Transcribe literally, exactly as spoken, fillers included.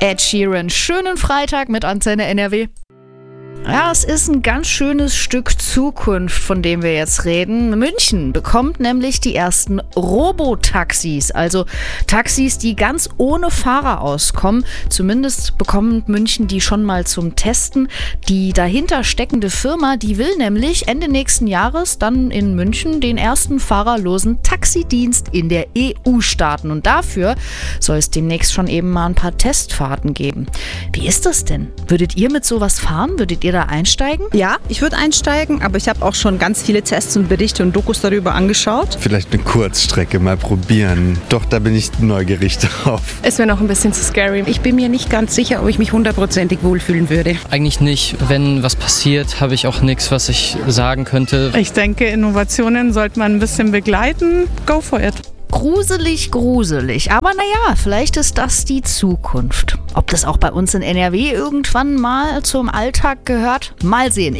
Ed Sheeran. Schönen Freitag mit Antenne N R W. Ja, es ist ein ganz schönes Stück Zukunft, von dem wir jetzt reden. München bekommt nämlich die ersten Robotaxis, also Taxis, die ganz ohne Fahrer auskommen. Zumindest bekommt München die schon mal zum Testen. Die dahinter steckende Firma, die will nämlich Ende nächsten Jahres dann in München den ersten fahrerlosen Taxidienst in der E U starten. Und dafür soll es demnächst schon eben mal ein paar Testfahrten geben. Wie ist das denn? Würdet ihr mit sowas fahren? Würdet ihr da einsteigen? Ja, ich würde einsteigen, aber ich habe auch schon ganz viele Tests und Berichte und Dokus darüber angeschaut. Vielleicht eine Kurzstrecke mal probieren. Doch, da bin ich neugierig drauf. Es wäre noch ein bisschen zu scary. Ich bin mir nicht ganz sicher, ob ich mich hundertprozentig wohlfühlen würde. Eigentlich nicht. Wenn was passiert, habe ich auch nichts, was ich sagen könnte. Ich denke, Innovationen sollte man ein bisschen begleiten. Go for it. Gruselig, gruselig. Aber naja, vielleicht ist das die Zukunft. Ob das auch bei uns in N R W irgendwann mal zum Alltag gehört? Mal sehen.